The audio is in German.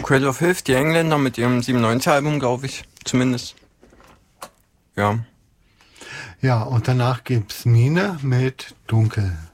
Cradle of Filth, die Engländer mit ihrem 97-Album, glaube ich, zumindest. Ja. Ja, und danach gibt's Mine mit Dunkel.